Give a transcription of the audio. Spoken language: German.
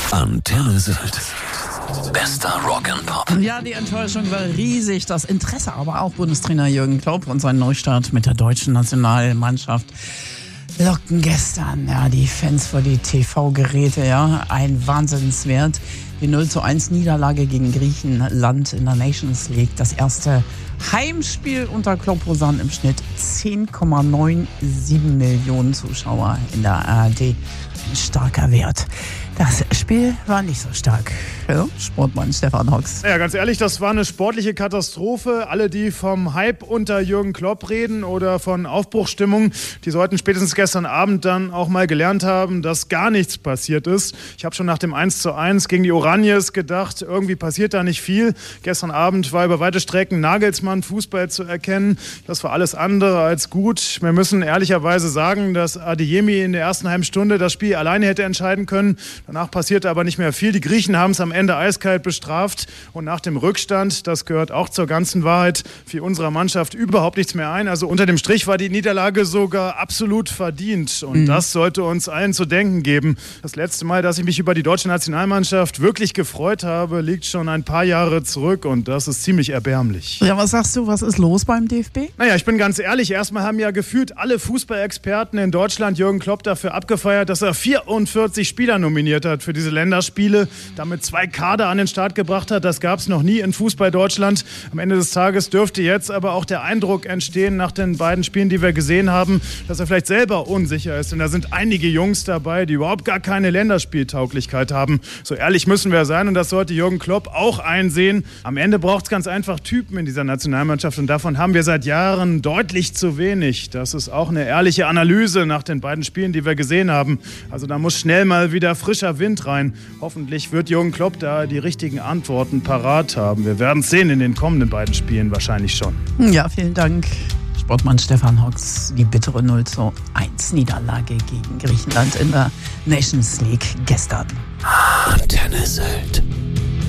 Antenne Sylt. Bester Rock'n'Pop. Ja, die Enttäuschung war riesig. Das Interesse aber auch Bundestrainer Jürgen Klopp und sein Neustart mit der deutschen Nationalmannschaft lockten gestern die Fans vor die TV-Geräte. Ja, ein Wahnsinnswert. Die 0:1 Niederlage gegen Griechenland in der Nations League. Das erste Heimspiel unter Klopp sahen im Schnitt 10,97 Millionen Zuschauer in der ARD. Ein starker Wert. Das Spiel war nicht so stark. Ja, Sportmann Stefan Hocks. Ja, ganz ehrlich, das war eine sportliche Katastrophe. Alle, die vom Hype unter Jürgen Klopp reden oder von Aufbruchsstimmung, die sollten spätestens gestern Abend dann auch mal gelernt haben, dass gar nichts passiert ist. Ich habe schon nach dem 1:1 gegen die Oraniers gedacht, irgendwie passiert da nicht viel. Gestern Abend war über weite Strecken Nagelsmann Fußball zu erkennen. Das war alles andere als gut. Wir müssen ehrlicherweise sagen, dass Adeyemi in der ersten halben Stunde das Spiel alleine hätte entscheiden können. Danach passierte aber nicht mehr viel. Die Griechen haben es am Ende eiskalt bestraft. Und nach dem Rückstand, das gehört auch zur ganzen Wahrheit, fiel unserer Mannschaft überhaupt nichts mehr ein. Also unter dem Strich war die Niederlage sogar absolut verdient. Und das sollte uns allen zu denken geben. Das letzte Mal, dass ich mich über die deutsche Nationalmannschaft wirklich gefreut habe, liegt schon ein paar Jahre zurück. Und das ist ziemlich erbärmlich. Ja, was sagst du, was ist los beim DFB? Naja, ich bin ganz ehrlich. Erstmal haben ja gefühlt alle Fußballexperten in Deutschland Jürgen Klopp dafür abgefeiert, dass er 44 Spieler nominiert hat für diese Länderspiele, damit 2 Kader an den Start gebracht hat. Das gab es noch nie in Fußball Deutschland. Am Ende des Tages dürfte jetzt aber auch der Eindruck entstehen, nach den beiden Spielen, die wir gesehen haben, dass er vielleicht selber unsicher ist. Denn da sind einige Jungs dabei, die überhaupt gar keine Länderspieltauglichkeit haben. So ehrlich müssen wir sein und das sollte Jürgen Klopp auch einsehen. Am Ende braucht es ganz einfach Typen in dieser Nationalmannschaft und davon haben wir seit Jahren deutlich zu wenig. Das ist auch eine ehrliche Analyse nach den beiden Spielen, die wir gesehen haben. Also da muss schnell mal wieder frischer Wind rein. Hoffentlich wird Jürgen Klopp da die richtigen Antworten parat haben. Wir werden es sehen in den kommenden beiden Spielen wahrscheinlich schon. Ja, vielen Dank. Sportmann Stefan Hocks, die bittere 0:1 Niederlage gegen Griechenland in der Nations League gestern. Antenne Sylt.